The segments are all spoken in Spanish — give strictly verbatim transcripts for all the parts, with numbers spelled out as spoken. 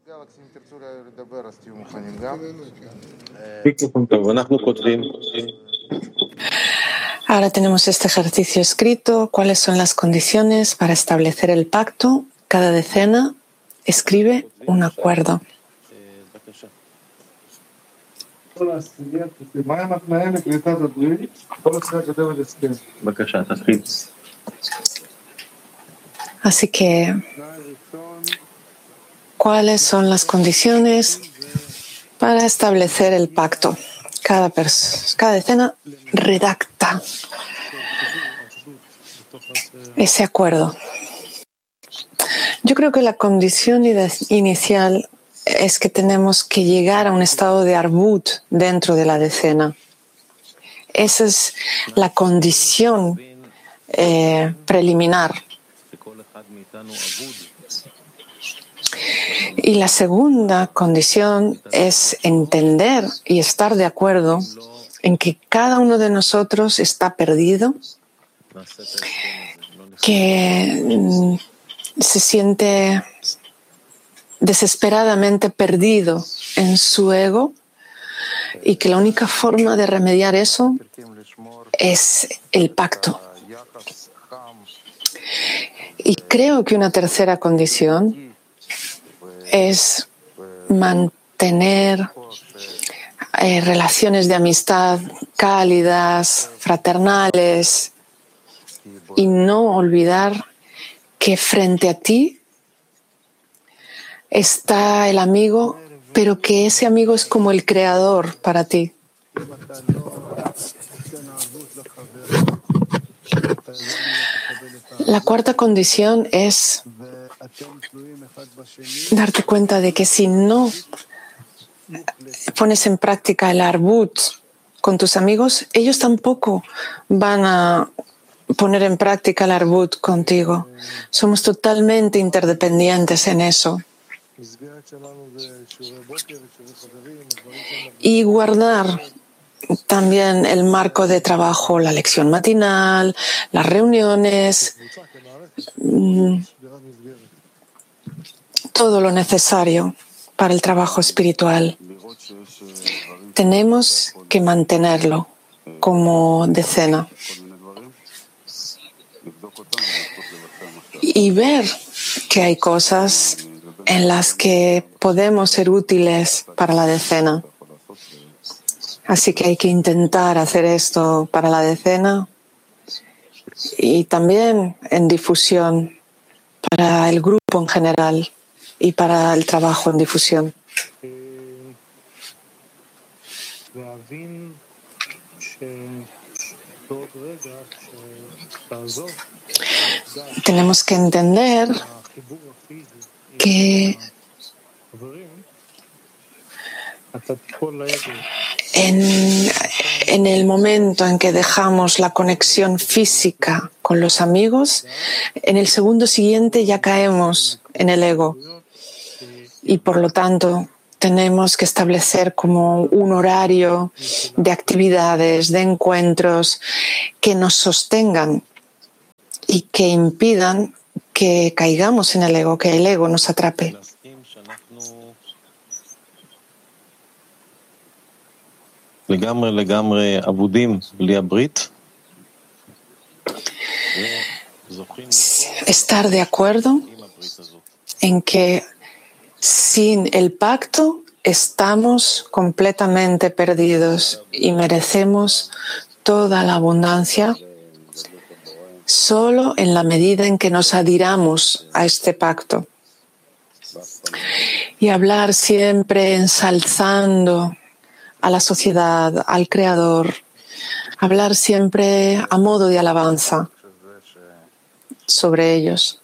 Ahora tenemos este ejercicio escrito. ¿Cuáles son las condiciones para establecer el pacto? Cada decena escribe un acuerdo. Así que, ¿cuáles son las condiciones para establecer el pacto? Cada, cada decena redacta ese acuerdo. Yo creo que la condición inicial es que tenemos que llegar a un estado de arbut dentro de la decena. Esa es la condición eh, preliminar. Y la segunda condición es entender y estar de acuerdo en que cada uno de nosotros está perdido, que se siente desesperadamente perdido en su ego y que la única forma de remediar eso es el pacto. Y creo que una tercera condición es mantener eh, relaciones de amistad cálidas, fraternales, y no olvidar que frente a ti está el amigo, pero que ese amigo es como el creador para ti. La cuarta condición es darte cuenta de que si no pones en práctica el arbut con tus amigos, ellos tampoco van a poner en práctica el arbut contigo. Somos totalmente interdependientes en eso. Y guardar también el marco de trabajo, la lección matinal, las reuniones, todo lo necesario para el trabajo espiritual. Tenemos que mantenerlo como decena. Y ver que hay cosas en las que podemos ser útiles para la decena. Así que hay que intentar hacer esto para la decena y también en difusión para el grupo en general y para el trabajo en difusión. Tenemos que entender que en, en el momento en que dejamos la conexión física con los amigos, en el segundo siguiente ya caemos en el ego y por lo tanto tenemos que establecer como un horario de actividades, de encuentros que nos sostengan y que impidan que caigamos en el ego, que el ego nos atrape. Estar de acuerdo en que sin el pacto estamos completamente perdidos y merecemos toda la abundancia solo en la medida en que nos adhiramos a este pacto. Y hablar siempre ensalzando a la sociedad, al Creador, hablar siempre a modo de alabanza sobre ellos.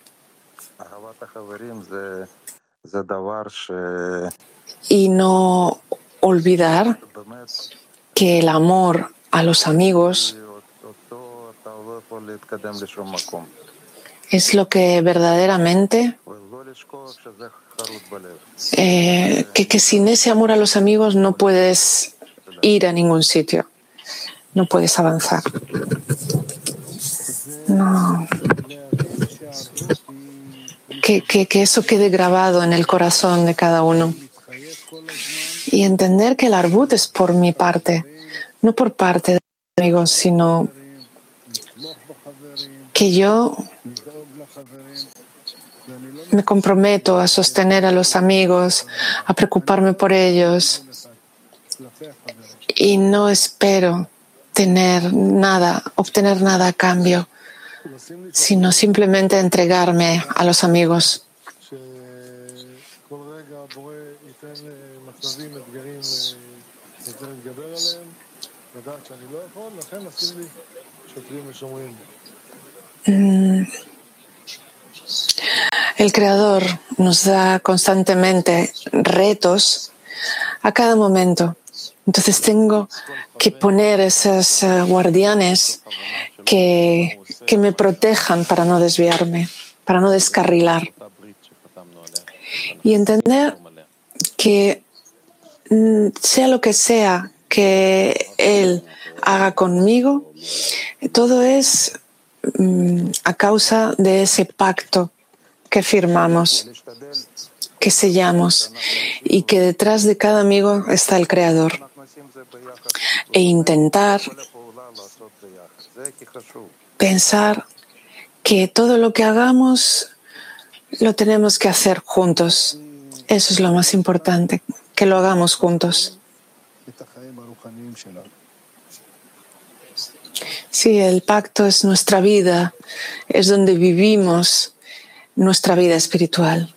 Y no olvidar que el amor a los amigos es lo que verdaderamente, eh, que, que sin ese amor a los amigos no puedes ir a ningún sitio, no puedes avanzar. No. Que que, que, que eso quede grabado en el corazón de cada uno. Y entender que el arbut es por mi parte, no por parte de los amigos, sino que yo me comprometo a sostener a los amigos, a preocuparme por ellos y no espero tener nada, obtener nada a cambio, sino simplemente entregarme a los amigos. Mm. El Creador nos da constantemente retos a cada momento. Entonces tengo que poner esos uh, guardianes que, que me protejan para no desviarme, para no descarrilar. Y entender que mm, sea lo que sea que Él haga conmigo, todo es mm, a causa de ese pacto que firmamos, que sellamos, y que detrás de cada amigo está el Creador. E intentar pensar que todo lo que hagamos lo tenemos que hacer juntos. Eso es lo más importante, que lo hagamos juntos. Sí, el pacto es nuestra vida, es donde vivimos nuestra vida espiritual.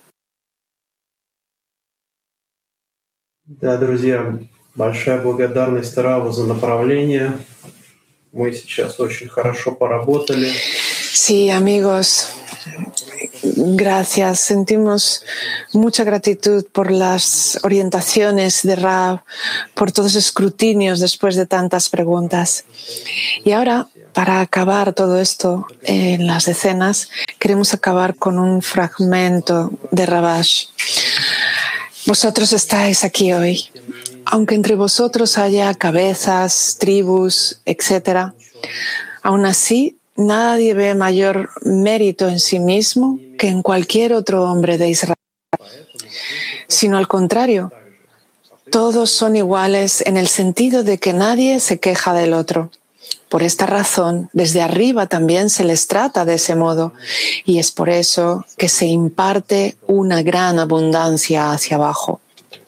Да, друзья, большая благодарность Раву за направление. Мы сейчас очень хорошо поработали. Sí, amigos, gracias. Sentimos mucha gratitud por las orientaciones de Rav, por todos los escrutinios después de tantas preguntas. Y ahora, para acabar todo esto en las decenas, queremos acabar con un fragmento de Ravash. Vosotros estáis aquí hoy. Aunque entre vosotros haya cabezas, tribus, etcétera, aún así nadie ve mayor mérito en sí mismo que en cualquier otro hombre de Israel, sino al contrario, todos son iguales en el sentido de que nadie se queja del otro. Por esta razón, desde arriba también se les trata de ese modo, y es por eso que se imparte una gran abundancia hacia abajo.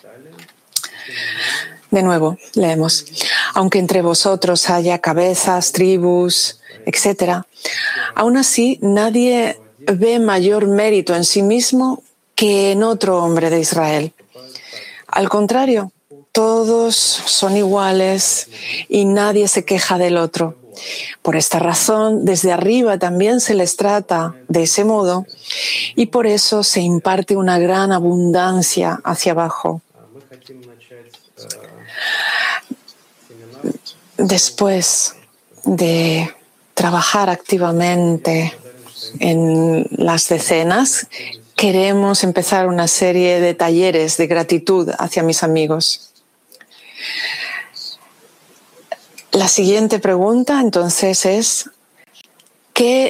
De nuevo, leemos. Aunque entre vosotros haya cabezas, tribus, etcétera, aún así nadie ve mayor mérito en sí mismo que en otro hombre de Israel. Al contrario, todos son iguales y nadie se queja del otro. Por esta razón, desde arriba también se les trata de ese modo y por eso se imparte una gran abundancia hacia abajo. Después de trabajar activamente en las decenas, queremos empezar una serie de talleres de gratitud hacia mis amigos. La siguiente pregunta entonces es, ¿qué